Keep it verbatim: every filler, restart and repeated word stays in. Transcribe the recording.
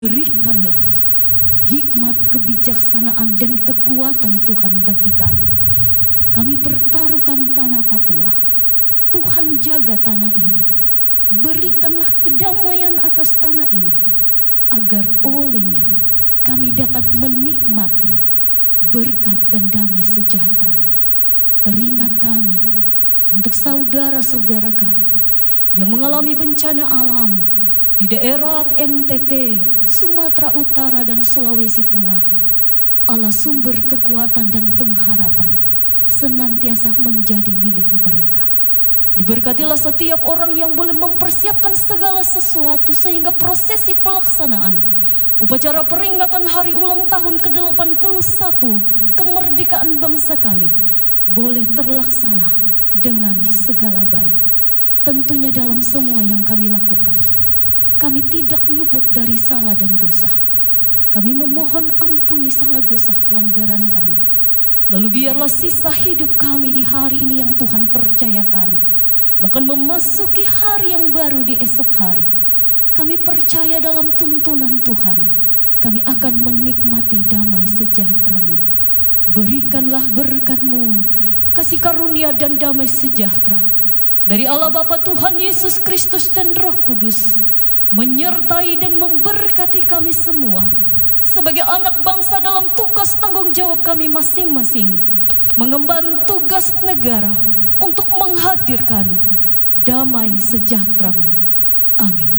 Berikanlah hikmat, kebijaksanaan, dan kekuatan Tuhan bagi kami. Kami pertaruhkan tanah Papua. Tuhan jaga tanah ini. Berikanlah kedamaian atas tanah ini, agar olehnya kami dapat menikmati berkat dan damai sejahtera. Teringat kami untuk saudara-saudara kami yang mengalami bencana alam di daerah N T T, Sumatera Utara, dan Sulawesi Tengah. Allah sumber kekuatan dan pengharapan senantiasa menjadi milik mereka. Diberkatilah setiap orang yang boleh mempersiapkan segala sesuatu sehingga prosesi pelaksanaan upacara peringatan hari ulang tahun ke delapan puluh satu kemerdekaan bangsa kami boleh terlaksana dengan segala baik. Tentunya dalam semua yang kami lakukan, kami tidak luput dari salah dan dosa. Kami memohon ampuni salah dosa pelanggaran kami. Lalu biarlah sisa hidup kami di hari ini yang Tuhan percayakan, bahkan memasuki hari yang baru di esok hari, kami percaya dalam tuntunan Tuhan, kami akan menikmati damai sejahtera-Mu. Berikanlah berkat-Mu, kasih karunia dan damai sejahtera dari Allah Bapa, Tuhan Yesus Kristus, dan Roh Kudus menyertai dan memberkati kami semua sebagai anak bangsa dalam tugas tanggung jawab kami masing-masing, mengemban tugas negara untuk menghadirkan damai sejahtera-Mu. Amin.